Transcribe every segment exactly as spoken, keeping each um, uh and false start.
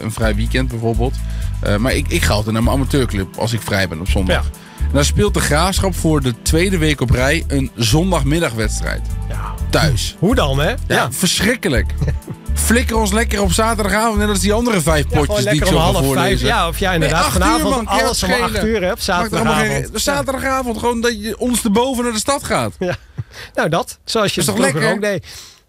uh, een vrij weekend bijvoorbeeld. Uh, maar ik, ik ga altijd naar mijn amateurclub als ik vrij ben op zondag. Ja. En dan speelt de Graafschap voor de tweede week op rij een zondagmiddagwedstrijd. Ja. Thuis. Hoe dan, hè? Ja, ja. Verschrikkelijk. Flikker ons lekker op zaterdagavond, net als die andere vijf ja, potjes die ik zo ga voorlezen. Ja, of ja, inderdaad. Nee, vanavond uur, alles om acht uur hebt, zaterdagavond. Geen, zaterdagavond, ja. Gewoon dat je ons erboven naar de stad gaat. Ja. Nou, dat. Zoals je het vroeger ook deed.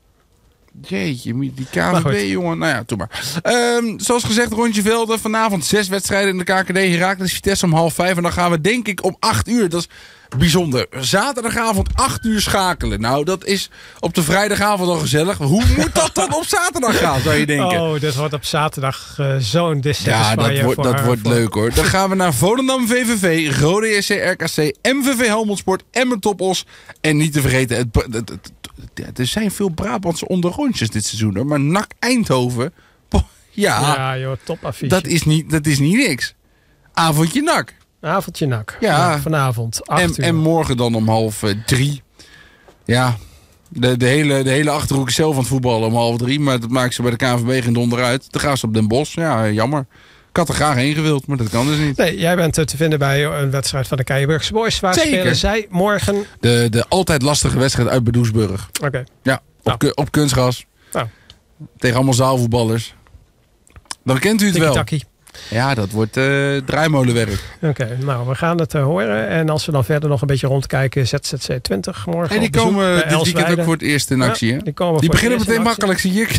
Jeetje, die K V B, jongen. Nou ja, doe maar. Um, zoals gezegd, rondje velden. Vanavond zes wedstrijden in de K K D. Heracles Vitesse om half vijf. En dan gaan we denk ik om acht uur. Dat is bijzonder. Zaterdagavond acht uur schakelen. Nou, dat is op de vrijdagavond al gezellig. Hoe moet dat dan op zaterdag gaan, zou je denken? Oh, dit wordt op zaterdag uh, zo'n Ja, dat, wordt, voor, dat uh, wordt voor... leuk hoor. Dan gaan we naar Volendam V V V, Rode J C R K C, M V V Helmond Sport, Emmen Topos. En niet te vergeten, het, het, het, het, het, er zijn veel Brabantse onderrondjes dit seizoen hoor. Maar N A C Eindhoven, poh, ja, ja joh, topaffiche. Dat is niet, dat is niet niks. Avondje N A C. Avondje N A C. Ja. Ja, vanavond, acht en, uur. En morgen dan om half uh, drie. Ja, de, de, hele, de hele Achterhoek is zelf aan het voetballen om half drie. Maar dat maakt ze bij de K N V B geen donder uit. Dan gaan ze op Den Bosch. Ja, jammer. Ik had er graag heen gewild, maar dat kan dus niet. Nee, jij bent te vinden bij een wedstrijd van de Keienburgse Boys. Waar Zeker. spelen zij morgen? De, de altijd lastige wedstrijd uit Bedoesburg. Oké. Okay. Ja, op, nou. op kunstgras. Nou. Tegen allemaal zaalvoetballers. Dan kent u het wel. Tiki-taki. Ja, dat wordt uh, draaimolenwerk. Oké, okay, nou, we gaan het uh, horen. En als we dan verder nog een beetje rondkijken, Z Z C twintig morgen. En die komen dit weekend ook voor het eerst in actie, ja, hè? Die, komen die beginnen meteen makkelijk, zie ik.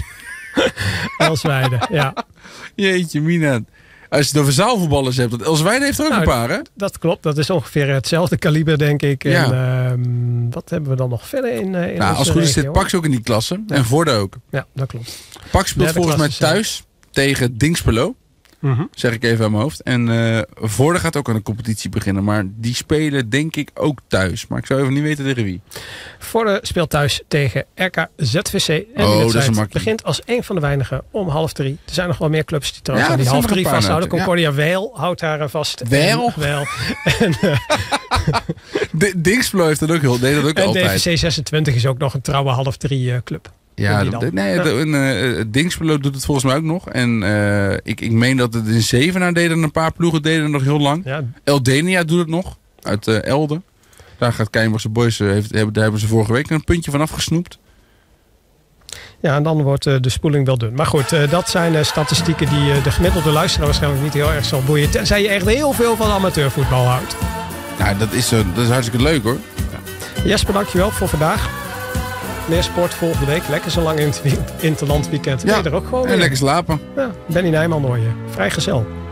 Elsweide, ja. Jeetje, mina. Als je het over zaalvoetballers hebt, dat Elsweide heeft er ook nou, een paar, hè? Dat klopt, dat is ongeveer hetzelfde kaliber, denk ik. Ja. En uh, wat hebben we dan nog verder in, uh, in nou, als goed is zit Pax ook in die klasse. Ja. En Voorde ook. Ja, dat klopt. Pax speelt Derde volgens mij thuis ja. tegen Dinxperlo. Mm-hmm. Zeg ik even aan mijn hoofd. En uh, Voorde gaat ook aan de competitie beginnen. Maar die spelen denk ik ook thuis. Maar ik zou even niet weten tegen wie. Voorde speelt thuis tegen R K Z V C. En oh, die dat is een begint als een van de weinigen om half drie. Er zijn nog wel meer clubs die trouwens ja, die half drie vasthouden. Concordia ja. Weil houdt daar vast. Weil? Weil. en, uh, Dinxperlo heeft dat ook heel deed dat ook en altijd. En D V C zesentwintig is ook nog een trouwe half drie uh, club. Ja, de, nee, ja. de, uh, Dinxperlo doet het volgens mij ook nog. En uh, ik, ik meen dat het in Zevenaar deden een paar ploegen deden nog heel lang. Ja. Eldenia doet het nog, uit uh, Elde. Daar gaat Keienburgse Boys, uh, heeft, hebben, daar hebben ze vorige week een puntje van afgesnoept. Ja, en dan wordt uh, de spoeling wel dun. Maar goed, uh, dat zijn uh, statistieken die uh, de gemiddelde luisteraar waarschijnlijk niet heel erg zal boeien. Tenzij je echt heel veel van amateurvoetbal houdt. Nou, dat is, uh, dat is hartstikke leuk hoor. Ja. Jesper, dankjewel voor vandaag. Meer sport volgende week. Lekker zo lang in het interland weekend. Ja, ben je er ook gewoon en weer. lekker slapen. Ja, Benny Nijman hoor je. Vrijgezel.